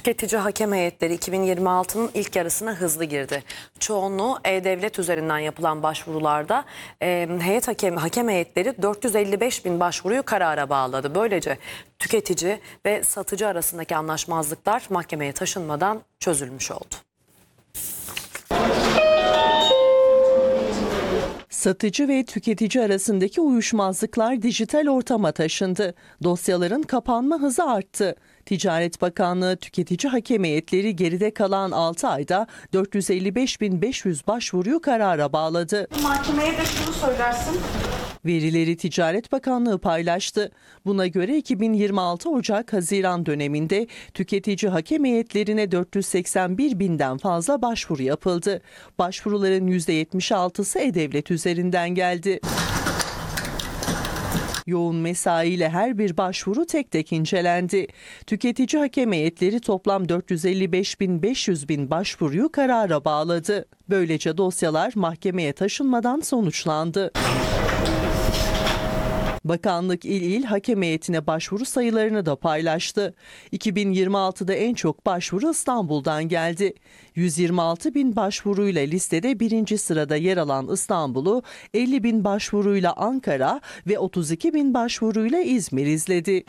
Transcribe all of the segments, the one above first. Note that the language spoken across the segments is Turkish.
Tüketici hakem heyetleri 2026'nın ilk yarısına hızlı girdi. Çoğunluğu E-Devlet üzerinden yapılan başvurularda hakem heyetleri 455 bin başvuruyu karara bağladı. Böylece tüketici ve satıcı arasındaki anlaşmazlıklar mahkemeye taşınmadan çözülmüş oldu. Satıcı ve tüketici arasındaki uyuşmazlıklar dijital ortama taşındı. Dosyaların kapanma hızı arttı. Ticaret Bakanlığı tüketici hakem heyetleri geride kalan 6 ayda 455.500 başvuruyu karara bağladı. Mahkemeye de şunu söylersin. Verileri Ticaret Bakanlığı paylaştı. Buna göre 2026 Ocak-Haziran döneminde tüketici hakem heyetlerine 481 binden fazla başvuru yapıldı. Başvuruların %76'sı E-Devlet üzerinden geldi. Yoğun mesaiyle her bir başvuru tek tek incelendi. Tüketici hakem heyetleri toplam 455.500 bin başvuruyu karara bağladı. Böylece dosyalar mahkemeye taşınmadan sonuçlandı. Bakanlık il hakem heyetine başvuru sayılarını da paylaştı. 2026'da en çok başvuru İstanbul'dan geldi. 126 bin başvuruyla listede birinci sırada yer alan İstanbul'u 50 bin başvuruyla Ankara ve 32 bin başvuruyla İzmir izledi.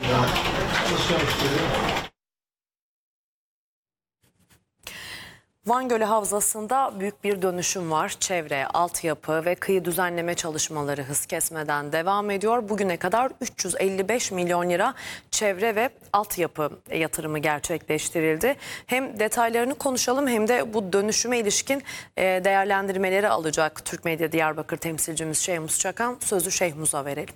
Van Gölü Havzası'nda büyük bir dönüşüm var. Çevre, altyapı ve kıyı düzenleme çalışmaları hız kesmeden devam ediyor. Bugüne kadar 355 milyon lira çevre ve altyapı yatırımı gerçekleştirildi. Hem detaylarını konuşalım hem de bu dönüşüme ilişkin değerlendirmeleri alacak Türk Medya Diyarbakır temsilcimiz Şehmus Çakan. Sözü Şehmus'a verelim.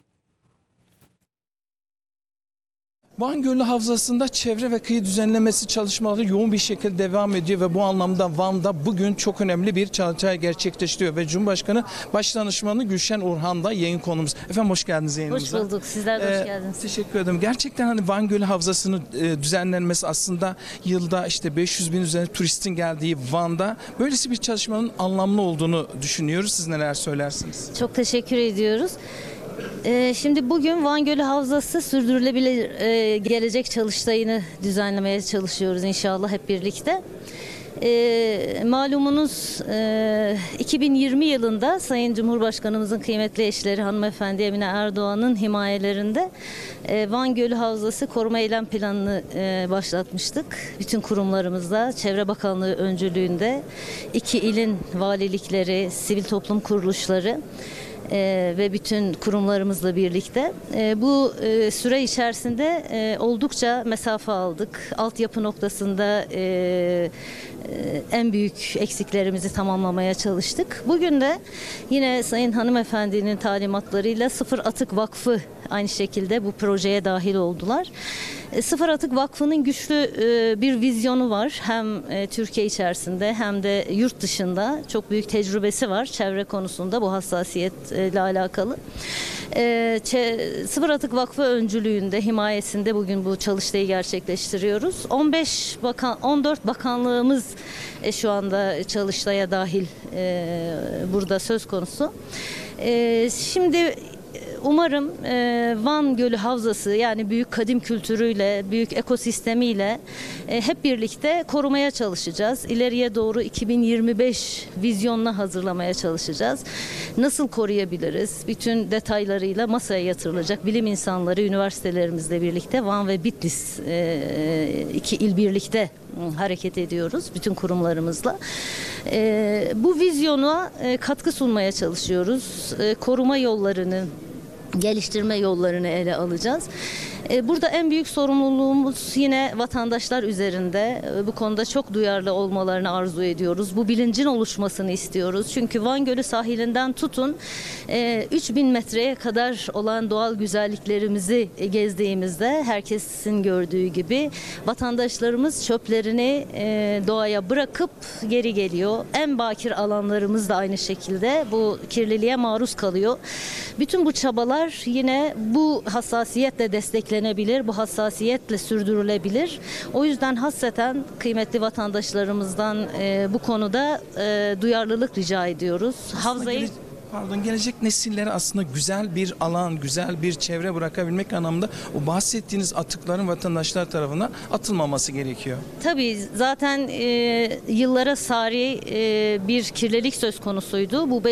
Van Gölü Havzası'nda çevre ve kıyı düzenlemesi çalışmaları yoğun bir şekilde devam ediyor ve bu anlamda Van'da bugün çok önemli bir çalışma gerçekleştiriyor ve Cumhurbaşkanı Başdanışmanı Gülşen Orhan da yayın konumuz. Efendim hoş geldiniz yayınımıza. Hoş bulduk. Sizler de hoş geldiniz. Teşekkür ederim. Gerçekten hani Van Gölü Havzası'nın düzenlenmesi aslında yılda işte 500 bin üzerinde turistin geldiği Van'da böylesi bir çalışmanın anlamlı olduğunu düşünüyoruz. Siz neler söylersiniz? Çok teşekkür ediyoruz. Şimdi bugün Van Gölü Havzası sürdürülebilir gelecek çalıştayını düzenlemeye çalışıyoruz inşallah hep birlikte. Malumunuz 2020 yılında Sayın Cumhurbaşkanımızın kıymetli eşleri hanımefendi Emine Erdoğan'ın himayelerinde Van Gölü Havzası koruma eylem planını başlatmıştık. Bütün kurumlarımızda, Çevre Bakanlığı öncülüğünde iki ilin valilikleri, sivil toplum kuruluşları ve bütün kurumlarımızla birlikte bu süre içerisinde oldukça mesafe aldık. Altyapı noktasında en büyük eksiklerimizi tamamlamaya çalıştık. Bugün de yine Sayın Hanımefendinin talimatlarıyla Sıfır Atık Vakfı aynı şekilde bu projeye dahil oldular. Sıfır Atık Vakfı'nın güçlü bir vizyonu var. Hem Türkiye içerisinde hem de yurt dışında çok büyük tecrübesi var çevre konusunda bu hassasiyetle alakalı. Sıfır Atık Vakfı öncülüğünde, himayesinde bugün bu çalıştayı gerçekleştiriyoruz. 14 bakanlığımız şu anda çalıştaya dahil burada söz konusu. Şimdi umarım Van Gölü Havzası yani büyük kadim kültürüyle, büyük ekosistemiyle hep birlikte korumaya çalışacağız. İleriye doğru 2025 vizyonuna hazırlamaya çalışacağız. Nasıl koruyabiliriz? Bütün detaylarıyla masaya yatırılacak. Bilim insanları, üniversitelerimizle birlikte Van ve Bitlis iki il birlikte hareket ediyoruz bütün kurumlarımızla. Bu vizyona katkı sunmaya çalışıyoruz. Koruma yollarını, geliştirme yollarını ele alacağız. Burada en büyük sorumluluğumuz yine vatandaşlar üzerinde. Bu konuda çok duyarlı olmalarını arzu ediyoruz. Bu bilincin oluşmasını istiyoruz. Çünkü Van Gölü sahilinden tutun 3000 metreye kadar olan doğal güzelliklerimizi gezdiğimizde herkesin gördüğü gibi vatandaşlarımız çöplerini doğaya bırakıp geri geliyor. En bakir alanlarımız da aynı şekilde bu kirliliğe maruz kalıyor. Bütün bu çabalar yine bu hassasiyetle desteklenebilir, bu hassasiyetle sürdürülebilir. O yüzden hasreten kıymetli vatandaşlarımızdan bu konuda duyarlılık rica ediyoruz. Pardon, gelecek nesillere aslında güzel bir alan, güzel bir çevre bırakabilmek anlamında o bahsettiğiniz atıkların vatandaşlar tarafından atılmaması gerekiyor. Tabii zaten yıllara sari bir kirlilik söz konusuydu. Bu